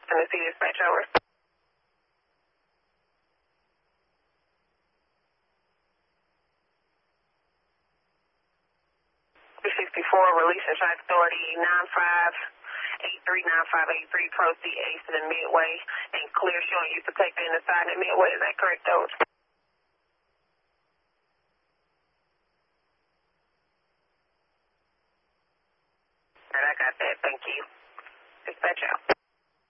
Tennessee dispatch over. 64, release insurance authority 95839583, proceed east to the Midway and clear showing you protected in the side of the Midway. Is that correct, Doge? All right, I got that. Thank you. Dispatch out.